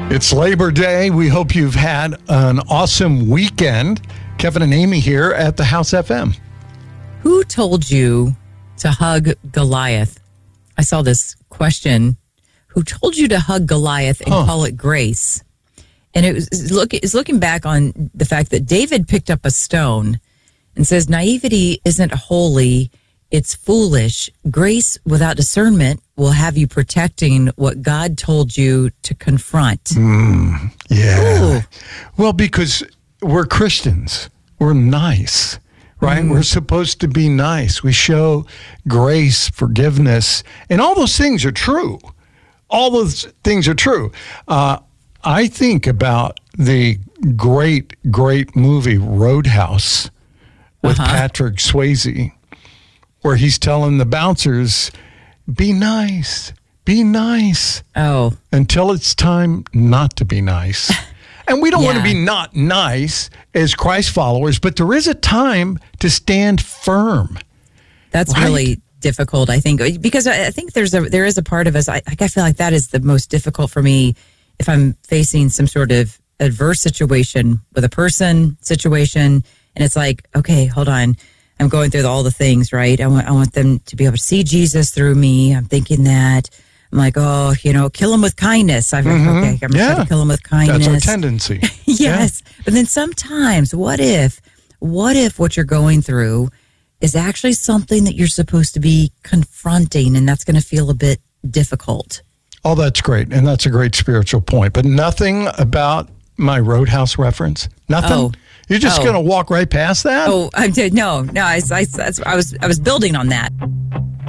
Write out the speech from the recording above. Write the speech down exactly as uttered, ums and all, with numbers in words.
It's Labor Day. We hope you've had an awesome weekend. Kevin and Amy here at the House F M. Who told you to hug Goliath? I saw this question. Who told you to hug Goliath and huh. call it grace? And it was look is looking back on the fact that David picked up a stone and says, naivety isn't holy, it's foolish. Grace without discernment will have you protecting what God told you to confront. Mm, yeah. Ooh. Well, because we're Christians. We're nice, right? Mm. We're supposed to be nice. We show grace, forgiveness, and all those things are true. All those things are true. Uh, I think about the great, great movie Roadhouse with uh-huh. Patrick Swayze, where he's telling the bouncers, be nice, be nice. Oh. Until it's time not to be nice. And we don't yeah. want to be not nice as Christ followers, but there is a time to stand firm. That's right? really difficult, I think, because I think there's a there is a part of us, I, I feel like that is the most difficult for me if I'm facing some sort of adverse situation with a person, situation, and it's like, okay, hold on. I'm going through all the things, right? I want I want them to be able to see Jesus through me. I'm thinking that. I'm like, oh, you know, kill them with kindness. I've mm-hmm. okay, I'm going to yeah. try to kill them with kindness. That's our tendency. yes. Yeah. But then sometimes, what if, what if what you're going through is actually something that you're supposed to be confronting, and that's going to feel a bit difficult? Oh, that's great. And that's a great spiritual point. But nothing about my Roadhouse reference? Nothing? Oh. You're just oh. going to walk right past that? Oh, I did. No, no, I, I, I was I was building on that.